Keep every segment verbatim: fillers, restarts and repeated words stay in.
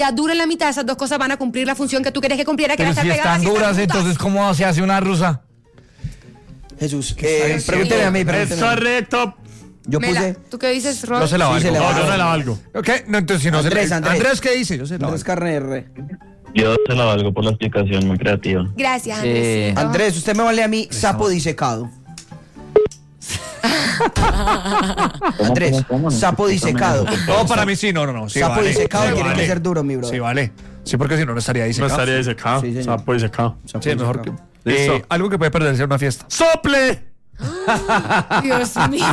dura en la mitad, esas dos cosas van a cumplir la función que tú quieres que cumpliera, que Pero era si estar pegadas. están y estar duras, juntas. entonces ¿cómo se hace una rusa? Jesús, eh, pregúnteme a mí, Es pregúnteme a mí. correcto. Yo Mela, puse ¿tú qué dices, Rod? Yo se la Sí, valgo. se la No, valgo. yo no la valgo. Ok, no, entonces si no Andrés, se le... Andrés. Andrés, ¿qué dice? Yo se la Andrés valgo. Carne R. Yo se la valgo por la explicación muy creativa. Gracias, Sí. Andresito. Andrés, usted me vale a mí sapo disecado. Andrés, sapo disecado. No, para mí sí, no, no, no. Sí, Sapo vale. disecado Sí, tiene vale. que ser duro, mi brother. Sí, vale. Sí, porque si no, no estaría No disecado. estaría disecado. Sí, señor. Sapo disecado. Sapo Sí, es mejor que... disecado. Listo. Eh, algo que puede perderse en una fiesta. ¡Sople! Dios mío.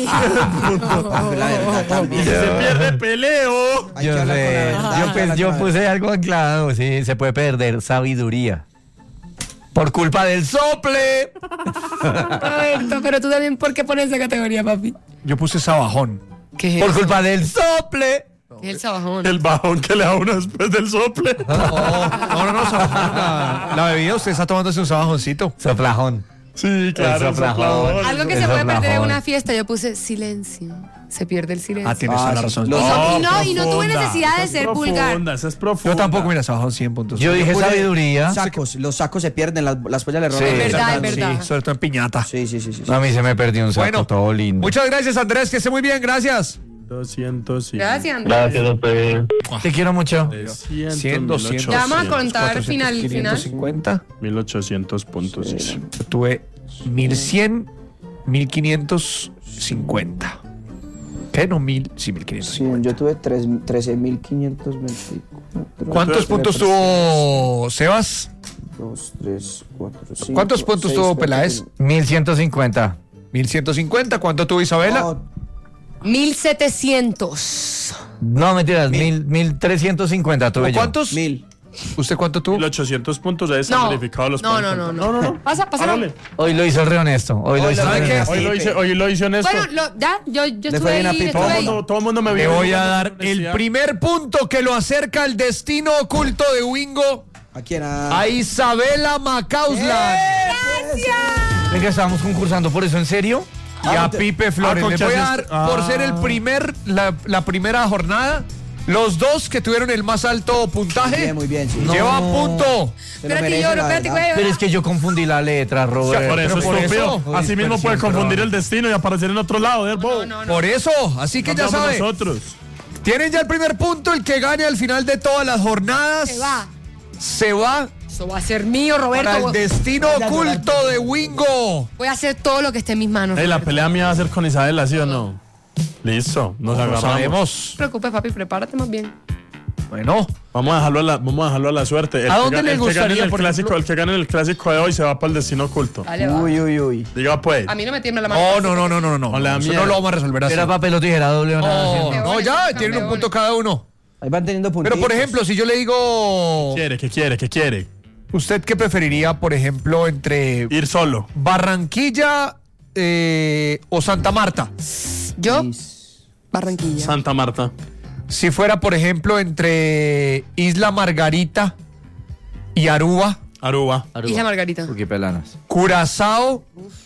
La verdad, también. Se pierde peleo. Hay que Yo hablar con la sé. verdad, Yo, hay que pues, hablar yo con la puse algo anclado. Sí, se puede perder sabiduría. Por culpa del sople. Roberto, pero tú también, ¿por qué pones esa categoría, papi? Yo puse sabajón. ¿Qué es Por eso? culpa del sople. ¿Qué es el sabajón? El bajón que le da uno después del sople. No, no, no, sabajón. La, la bebida, usted está tomándose un sabajoncito. Soplajón. Sí, claro. El soplajón. soplajón. Algo que El se puede perder en soplajón. una fiesta, yo puse silencio. Se pierde el silencio. Ah, tienes Ah, toda la sí. razón. Los- Y no, y no tuve Profunda. necesidad de Esa es ser vulgar. profunda, esa es profunda. Yo tampoco, mira, sabajón cien puntos. Yo dije puse sabiduría. Sacos, los sacos se pierden, las, las pollas le Sí, roban. Es verdad, es sí, verdad. sobre todo en piñata. Sí, sí, sí, sí. sí. A mí se me perdió un saco Bueno, todo lindo. muchas gracias, Andrés, que esté muy bien, gracias. doscientos, sí. Gracias, Andrés. Gracias a ustedes. Te quiero mucho. cien, doscientos. Ya vamos a contar final, final. quinientos cincuenta. mil ochocientos puntos. Sí. Yo tuve mil cien, mil quinientos cincuenta. ¿Qué? No, mil, sí, mil quinientos Sí, cincuenta. yo tuve trece mil quinientos veinticuatro. ¿Cuántos puntos tuvo Sebas? dos, tres, cuatro, cinco. ¿Cuántos puntos seis, tuvo siete, Peláez? ocho. mil ciento cincuenta. mil ciento cincuenta. ¿Cuánto tuvo Isabela? No, mil setecientos. No, mentiras, mil, mil trescientos cincuenta tuve yo. ¿Cuántos? mil. ¿Usted cuánto tuvo? mil ochocientos puntos, ahí están No, verificados los no, pueden no, no, contar. no. no, no. Pasa, pasa. Hágale. Hoy lo hizo el re honesto. Hoy lo Hoy hizo lo el re ¿sabe qué? honesto. Hoy lo hice, hoy lo hice honesto. Bueno, lo, ya, yo, yo Le estuve fue bien a ahí, Pipo. estuve todo, el ahí. mundo, todo el mundo me Le vio. voy a dar el primer punto que lo acerca al destino oculto de Wingo ¿A quién? A... a Isabela Macausland. ¿Ven que estábamos concursando por eso en serio? Y a Pipe Flores. Ah, Les voy a dar, Conchas, ah. por ser el primer, la, la primera jornada, los dos que tuvieron el más alto puntaje. Bien, muy bien, sí. Llevan punto. Se lo Espérate, merece, lloro, la espérate, verdad. güey. Pero es que yo confundí la letra, Robert. Por eso Pero por estúpido. eso. Así mismo puede confundir el destino y aparecer en otro lado del bobo. No, no, no. Por eso, así que ya Cambiamos sabe. nosotros. Tienen ya el primer punto, el que gane al final de todas las jornadas. Se va. Se va Eso va a ser mío, Roberto. para el destino Vaya a llorar. oculto de Wingo. Voy a hacer todo lo que esté en mis manos. Ey, la Roberto. pelea mía va a ser con Isabela, ¿sí o no? Listo, nos Lo agarramos. sabemos. No te preocupes, papi, prepárate más bien. Bueno, Vamos a dejarlo a la, vamos a dejarlo a la suerte. El ¿A que dónde ga- le el que gane gustaría, en el por clásico, ejemplo? el que gane en el clásico de hoy se va para el destino oculto. Dale, va. Uy, uy, uy. Diga pues. A mí no me tiembla la mano. no, no, no, no, no, no. Con la Eso mía. no lo vamos a resolver así. Era papel o tijera doble o nada. No, ¿sí? no, Campeones, ya, campeones. tienen un punto cada uno. Ahí van teniendo puntitos. Pero por ejemplo, si yo le digo, ¿Qué quiere? ¿Qué quiere? ¿Qué quiere? ¿usted qué preferiría, por ejemplo, entre Ir solo. Barranquilla eh, o Santa Marta? Yo, Barranquilla. Santa Marta. Si fuera, por ejemplo, entre Isla Margarita y Aruba, Aruba. Isla Margarita. Porque pelanas. Curazao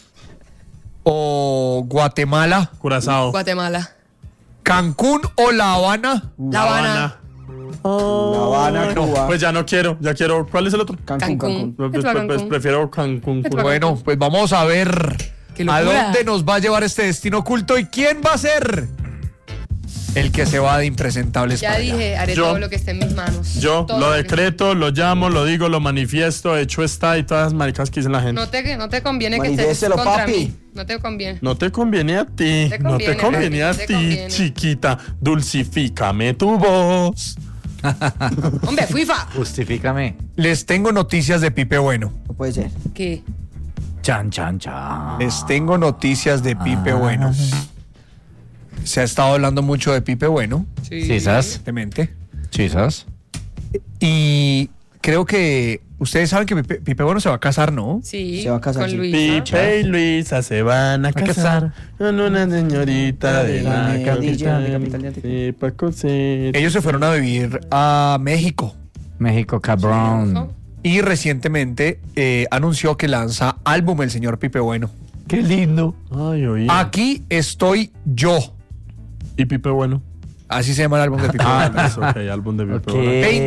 o Guatemala, Curazao. Guatemala. Cancún o La Habana. La Habana. La Habana, Cuba. Pues ya no quiero, ya quiero. ¿Cuál es el otro? Cancún, Cancún. Cancún. Pues, Vete a pues, pues, Cancún. prefiero Cancún. Vete a Bueno, pues vamos a ver Qué a locura. dónde nos va a llevar este destino oculto y quién va a ser el que se va de impresentables Ya para allá. dije, haré Yo- todo lo que esté en mis manos. Yo Todo lo que- decreto, lo llamo, lo digo, lo manifiesto, hecho está y todas las maricas que dicen la gente. No te, no te conviene que estés Manifiéstelo, contra papi. mí. No te conviene. No te conviene a ti, Te no te conviene, conviene a te ti, conviene. chiquita. Dulcifícame tu voz. Hombre, FIFA. Justifícame. Les tengo noticias de Pipe Bueno. No puede ser. ¿Qué? Chan, chan, chan. Les tengo noticias de Pipe Ah. Bueno. Se ha estado hablando mucho de Pipe Bueno, Chisas. evidentemente. Chisas. Y creo que ustedes saben que Pipe, Pipe Bueno se va a casar, ¿no? Sí. Se va a casar, con sí. Luisa. Pipe y Luisa se van a casar con una señorita de la Eh, capital. D J de Capital de Sí, pa' coser. Ellos se fueron a vivir a México México, cabrón. y recientemente eh, anunció que lanza álbum el señor Pipe Bueno. Qué lindo. Ay, oí. Aquí estoy yo. Y Pipe bueno. Así se llama el álbum de Pipe Ah, Urdaneta. eso, ok, álbum de Pipe Ok. Urdaneta.